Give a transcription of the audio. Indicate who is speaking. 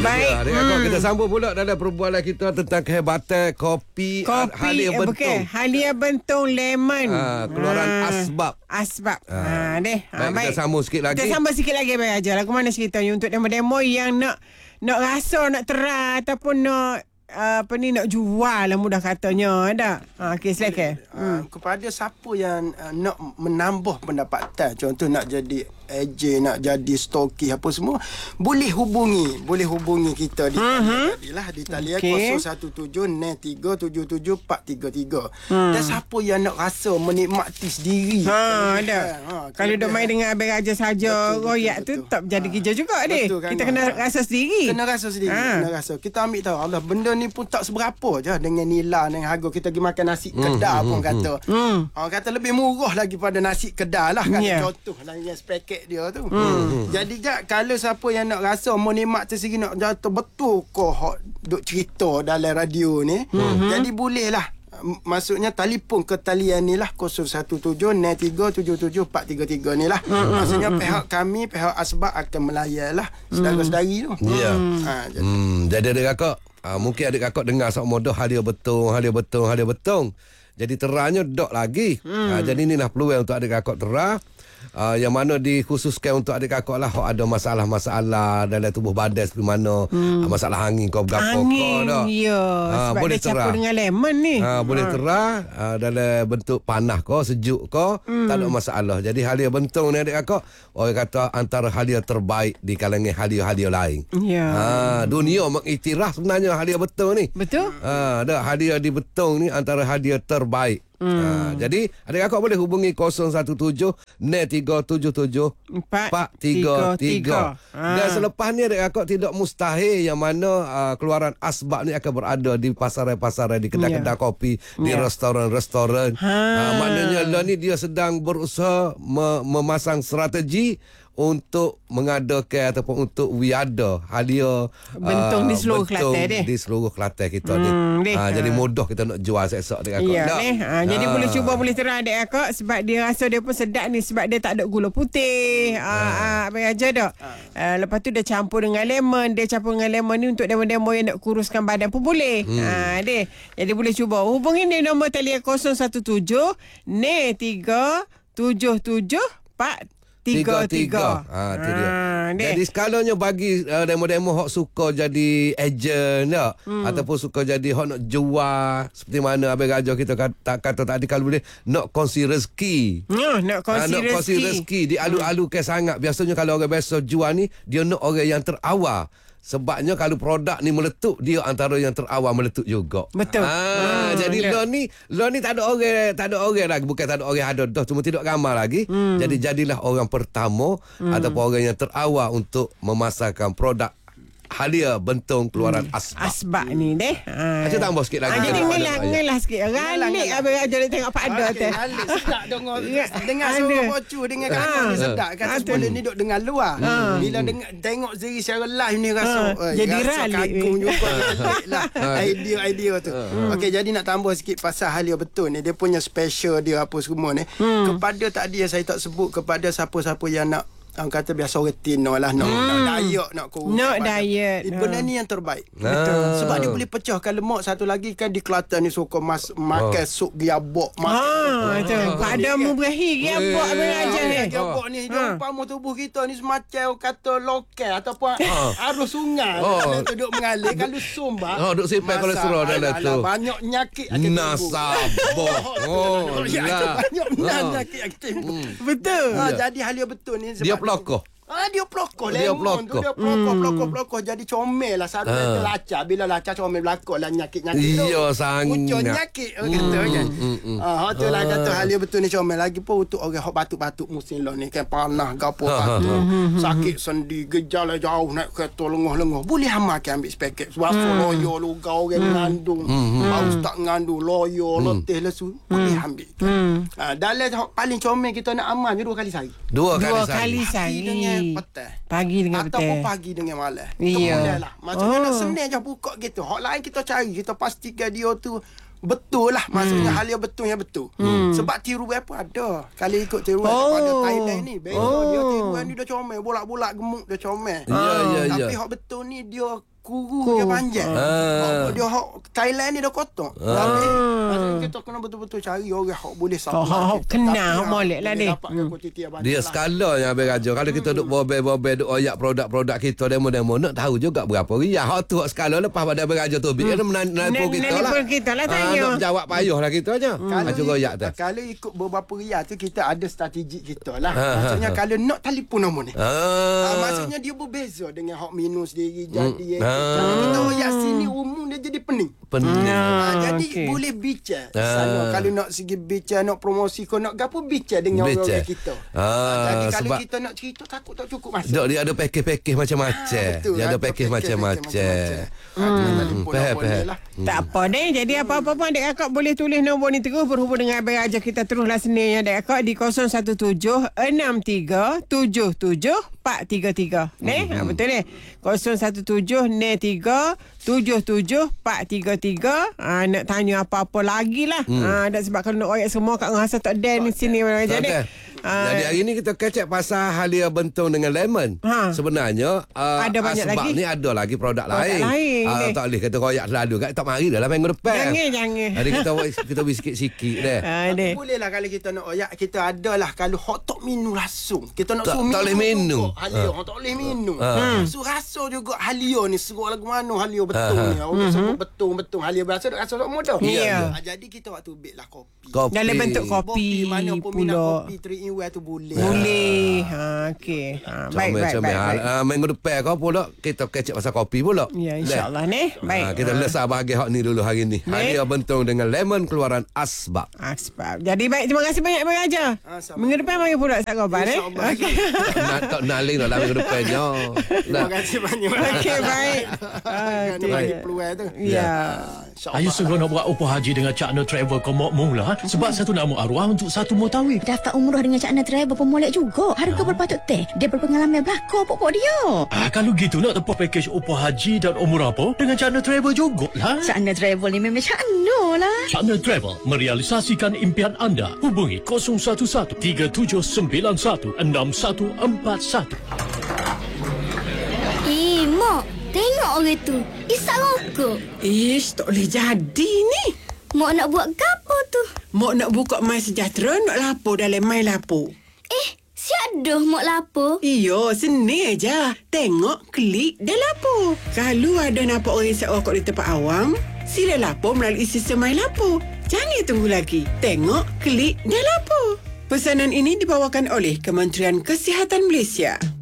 Speaker 1: Baik. Adik-akak, kita sambung pula dalam perbualan kita tentang kehebatan kopi Halia Bentong.
Speaker 2: Halia Bentong lemon.
Speaker 1: Keluaran Asbab.
Speaker 2: Baik.
Speaker 1: Kita sambung sikit lagi.
Speaker 2: Kita sambung sikit lagi baik aja. Lagu mana ceritanya untuk demo-demo yang nak rasa, nak terang ataupun nak nak jual lah mudah katanya. Ada. Okey, silakan.
Speaker 3: Kepada siapa yang nak menambah pendapatan, contoh nak jadi ejen, nak jadi stoki apa semua, boleh hubungi kita di talian 017-9377-433. Dan siapa yang nak rasa menikmati sendiri.
Speaker 2: Ada. Kalau dok main dengan abang Raja saja, royak tu tak jadi kerja juga deh. Kita kena rasa sendiri. Kena rasa.
Speaker 3: Kita ambil tahu Allah, benda ni pun tak seberapa je dengan nilai, dengan harga kita pergi makan nasi kedai pun kata. Kata lebih murah lagi pada nasi kedai lah, kata contoh lah yang sepaket dia tu. Jadi kalau siapa yang nak rasa menikmat tersegi, nak jatuh betul kau duk cerita dalam radio ni, jadi boleh lah. Maksudnya telefon ke talian ni lah 017-9377-433 ni lah. Maksudnya pihak kami, pihak Asbab akan melayan lah saudara-saudari tu.
Speaker 1: Jadi adik-akak, mungkin adik-akak dengar sok modoh Halia Bentong. Jadi terangnya dok lagi. Jadi inilah peluang untuk adik-akak terang. Yang mana dikhususkan untuk adik-akak lah ada masalah-masalah dalam tubuh badan seperti mana, masalah angin kau berapa kau dah.
Speaker 2: Sebab
Speaker 1: boleh
Speaker 2: dia campur dengan lemon ni.
Speaker 1: Boleh terang dalam bentuk panas kau, sejuk kau, tak ada masalah. Jadi Halia Bentong ni adik-akak, orang kata antara halia terbaik di kalangan halia-halia lain. Dunia mengiktiraf sebenarnya Halia Bentong ni.
Speaker 2: Betul.
Speaker 1: Ada halia di Bentong ni antara halia terbaik. Jadi adik-akak boleh hubungi 017-7377-433. Dan selepas ni adik-akak tidak mustahil yang mana keluaran Asbab ni akan berada di pasaran-pasaran, di kedai-kedai kopi, di restoran-restoran. Maknanya lah ni dia sedang berusaha memasang strategi untuk mengadakan ataupun untuk wiada Halia
Speaker 2: Bentong di seluruh Kelantan
Speaker 1: di seluruh Kelantan kita ni. Jadi mudah kita nak jual esok dekat akak.
Speaker 2: Jadi boleh cuba, boleh terang adik akak, sebab dia rasa dia pun sedap ni, sebab dia tak ada gula putih. Abang aja dak. Lepas tu dia campur dengan lemon, ni untuk demo-demo yang nak kuruskan badan pun boleh. Deh. Jadi boleh cuba. Hubungi dia nombor talian 017-9377-433.
Speaker 1: Jadi skalanya bagi demo-demo hok suka jadi ejen tak, ataupun suka jadi hok nak jual seperti mana Abang Raja kita kata tadi, kalau boleh nak kongsi rezeki.
Speaker 2: Nak kongsi
Speaker 1: rezeki dialu-alukan sangat. Biasanya kalau orang biasa jual ni, dia nak orang yang terawal. Sebabnya kalau produk ni meletup, dia antara yang terawal meletup juga.
Speaker 2: Betul.
Speaker 1: Jadi lo ni tak ada orang lagi, bukan tak ada orang ada dah, cuma tidak ramai lagi. Jadi jadilah orang pertama ataupun orang yang terawal untuk memasarkan produk Halia Bentong keluaran
Speaker 2: Asbab ni deh.
Speaker 1: Saya tambah sikit lagi.
Speaker 2: Jadi ngelah sikit. Ralik Abang Raja nak tengok pada tu.
Speaker 3: Ralik sedap dengar suara bocu, dengar kanan ni sedap. Kata sebelum ni duk dengar luar. Bila tengok sendiri secara live ni rasa
Speaker 2: jadi ralik.
Speaker 3: Kagum juga lah idea tu. Okey, jadi nak tambah sikit pasal Halia Bentong ni, dia punya special dia apa semua ni. Kepada tadi yang saya tak sebut, kepada siapa-siapa yang nak, orang kata biasa orang tino lah, nak diet, nak kurus.
Speaker 2: Nak diet.
Speaker 3: Benda ni yang terbaik. Betul. Sebab dia boleh pecahkan lemak. Satu lagi kan di Kelantan ni suka makan sup giabok.
Speaker 2: Betul. Pada mubrahi giabok Abang Raja ni.
Speaker 3: Giabok ni, dia umpama tubuh kita ni semacam kata lokal ataupun arus sungai. Dia duduk mengalir. Kalau sumbat,
Speaker 1: duk simpan kolesterol dalam tu.
Speaker 3: Banyak nyakit akan timbul.
Speaker 1: Nasabah.
Speaker 3: Banyak nyakit akan timbul.
Speaker 2: Betul.
Speaker 3: Jadi Halia Bentong ni
Speaker 1: Dia pelokoh.
Speaker 3: Dia pelokoh lemon tu. Dia pelokoh. Jadi comel lah. Satu lacak. Bila lacak comel belakang lah nyakit-nyakit tu.
Speaker 1: Iya sangat.
Speaker 3: Ucuk nyakit. Kata kan. Tu lah kata Halia Bentong ni comel. Lagi pun untuk orang batuk-batuk musim lah ni kan, panah gapo batuk. Sakit sendi, gejala jauh, naik kereta lengoh-lengoh. Boleh amalkan ambil sepaket. Sebab loyo lugau orang mengandung. Paus tak mengandung. Loyo, letih, lesu. Boleh ambil. Dalam paling comel kita nak amal je 2 kali sehari.
Speaker 1: 2 kali
Speaker 3: sehari. Petang.
Speaker 2: Pagi dengan petang.
Speaker 3: Ataupun pagi dengan malam.
Speaker 2: Iya.
Speaker 3: Lah. Maksudnya nak senang je buka gitu. Hak lain kita cari. Kita pastikan dia tu betul lah. Maksudnya Halia Bentong yang betul. Sebab tiruan pun ada. Kalau ikut tiruan daripada Thailand ni. Beza dia tiruan ni dia comel. Bolak-bolak gemuk dia comel. Tapi hak betul ni dia kuru dia panjang. Dia Thailand ni dah kotor. Tapi kita kena betul-betul cari orang hok boleh sama.
Speaker 2: Kenal molek lah ni.
Speaker 1: Dia skala yang Abang Raja. Kalau kita duk bobel-bobel duk oyak produk-produk kita demo-demo nak tahu juga berapa riah. Hak tu skala lepas pada Abang Raja tu dia menelpon kita lah.
Speaker 2: Kita lah tanya.
Speaker 1: Nak jawab payah lah kita aja. Juga oyak tu.
Speaker 3: Kalau ikut beberapa riah tu kita ada strategi kita lah. Maksudnya kalau nak telefon nombor ni. Maksudnya dia berbeza dengan hak minus sendiri jadi. Kita oyak sini umum dia jadi pening. Jadi boleh bicara sana. Kalau nak segi bicara, nak promosi kau nak gapo bicara dengan orang kita. Jadi kalau kita nak cerita takut tak cukup masa.
Speaker 1: Dia ada package macam-macam. Dia ada package macam-macam.
Speaker 2: Tak apa deh. Jadi apa-apa pun adik kakak boleh tulis nombor ni terus berhubung dengan Abang Raja. Kita teruslah senin adik kakak di 017-63-77-433. Betul ni? 017-3-77-433. Nak tanya apa-apa lagi lah. Dan sebab kalau nak oyak semua kat rasa tak ada ni sini jadi.
Speaker 1: Jadi hari ni kita kecek pasal halia bentong dengan lemon. Sebenarnya
Speaker 2: ada banyak
Speaker 1: sebab
Speaker 2: lagi.
Speaker 1: Ni ada lagi produk lain. Tak boleh kata royak selalu kat tak mari dah lah minggu depan.
Speaker 2: Jangan.
Speaker 1: Jadi kita beri sikit-sikit deh.
Speaker 3: Boleh lah kalau kita nak oyak kita ada lah kalau hot tak minum langsung. Kita nak suruh
Speaker 1: tak boleh minum.
Speaker 3: Halia tak boleh minum. So rasa juga halia ni seruk lagu mana halia betul ni. Orang sebut betul halia biasa dak rasa tak mudah. Jadi kita waktu ambil lah kopi.
Speaker 2: Dalam bentuk kopi
Speaker 3: mana pun minat kopi 3 in 1 tu boleh.
Speaker 2: Okey.
Speaker 1: Baik. Minggu depan kau pula kita kecek pasal kopi pula.
Speaker 2: Ya, insya-Allah ni. Baik.
Speaker 1: Kita lesah bahagian hak ni dulu hari ni. Halia bentong dengan lemon keluaran Asbab.
Speaker 2: Jadi baik, terima kasih banyak Abang Raja. Minggu depan mari pula Ustaz Goban
Speaker 3: Okey.
Speaker 1: Nak naling dah minggu depannya.
Speaker 3: Terima kasih banyak.
Speaker 2: Okey, baik.
Speaker 3: Bagi peluang tu.
Speaker 2: Ya.
Speaker 4: Ayu segera nak buat upah haji dengan Cakna Travel kau mau mula sebab satu nak arwah untuk satu mutawif.
Speaker 5: Daftar umrah dengan Cakna Travel pemolek juga. Harga berpatut teh. Dia berpengalaman belakang pokok dia.
Speaker 4: Kalau gitu nak tempuh package upah haji dan umrah apa dengan Cakna Travel jugalah.
Speaker 5: Cakna Travel ni memang Cakna lah.
Speaker 4: Cakna Travel merealisasikan impian anda. Hubungi 011 3791 6141.
Speaker 6: Mak, tengok orang tu. Isap rokok.
Speaker 2: Ish, tak boleh jadi ni.
Speaker 6: Mak nak buat gapo tu?
Speaker 2: Mak nak buka My Sejahtera, nak lapor dalam My Lapor.
Speaker 6: Siadoh mak lapor.
Speaker 2: Iyo, seni aja. Tengok, klik dan lapor. Kalau ada nampak orang isap rokok di tempat awam, sila lapor melalui sistem My Lapor. Jangan tunggu lagi. Tengok, klik dan lapor. Pesanan ini dibawakan oleh Kementerian Kesihatan Malaysia.